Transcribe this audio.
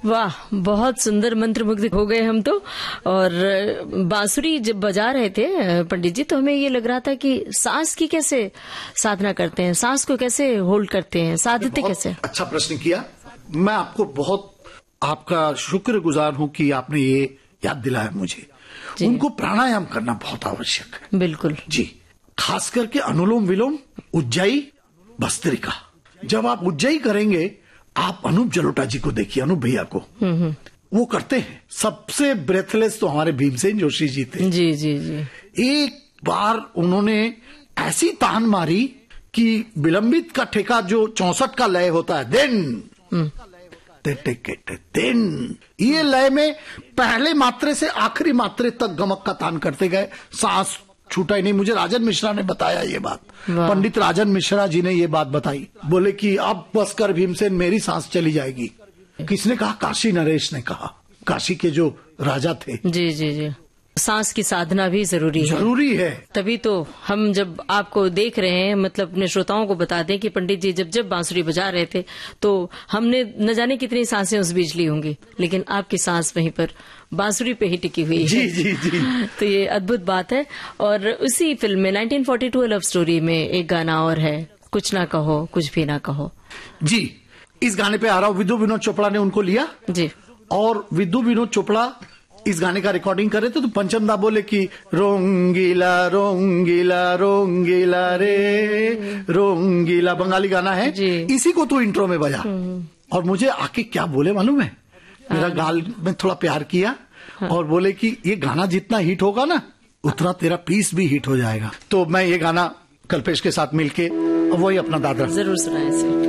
वाह, बहुत सुंदर, मंत्रमुग्ध हो गए हम तो। और बांसुरी जब बजा रहे थे पंडित जी, तो हमें ये लग रहा था कि सांस की कैसे साधना करते हैं, सांस को कैसे होल्ड करते हैं, साधते कैसे? अच्छा प्रश्न किया। मैं आपको बहुत आपका शुक्रगुजार हूं कि आपने ये याद दिलाया मुझे। उनको प्राणायाम करना बहुत आवश्यक है। बिल्कुल जी, खास करके अनुलोम विलोम, उज्जाई, भस्त्रिका। जब आप उज्जाई करेंगे, आप अनूप जलोटा जी को देखिए, अनूप भैया को, वो करते हैं। सबसे ब्रेथलेस तो हमारे भीमसेन जोशी जी थे। जी जी जी। एक बार उन्होंने ऐसी तान मारी कि विलंबित का ठेका जो 64 का लय होता है, देन ये लय में पहले मात्रे से आखिरी मात्रे तक गमक का तान करते गए, सांस छूटा ही नहीं। मुझे राजन मिश्रा ने बताया ये बात, पंडित राजन मिश्रा जी ने ये बात बताई। बोले कि अब बस कर भीमसेन, मेरी सांस चली जाएगी। किसने कहा? काशी नरेश ने कहा, काशी के जो राजा थे। जी जी जी। सांस की साधना भी जरूरी है। तभी तो हम जब आपको देख रहे हैं, मतलब अपने श्रोताओं को बता दें कि पंडित जी जब बांसुरी बजा रहे थे तो हमने न जाने कितनी सांसें उस बीच ली होंगी, लेकिन आपकी सांस वहीं पर बांसुरी पे ही टिकी हुई है। जी जी जी। तो ये अद्भुत बात है। और उसी फिल्म में 1942 लव स्टोरी में एक गाना और है, कुछ ना कहो कुछ भी ना कहो। जी, इस गाने पे आ रहा हूँ। विदु विनोद चोपड़ा ने उनको लिया जी, और विदु विनोद चोपड़ा इस गाने का रिकॉर्डिंग कर रहे थे। तो पंचम दा बोले कि रोंगीला रोंगीला रोंगीला रे रोंगीला, बंगाली गाना है, इसी को तो इंट्रो में बजा। और मुझे आके क्या बोले मालूम है? मेरा गाल में थोड़ा प्यार किया और बोले कि ये गाना जितना हिट होगा ना, उतना तेरा पीस भी हिट हो जाएगा। तो मैं ये गाना कल्पेश के साथ मिलके वही अपना दादरा जरूर सुनाए।